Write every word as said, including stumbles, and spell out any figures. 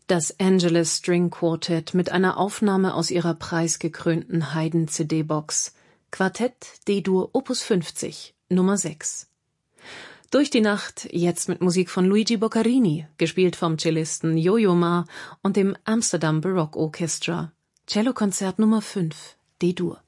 Das Angeles String Quartet mit einer Aufnahme aus ihrer preisgekrönten Haydn-C D-Box Quartett D-Dur Opus fünfzig, Nummer sechs. Durch die Nacht, jetzt mit Musik von Luigi Boccherini, gespielt vom Cellisten Yo-Yo Ma und dem Amsterdam Baroque Orchestra. Cellokonzert Nummer fünf, D-Dur.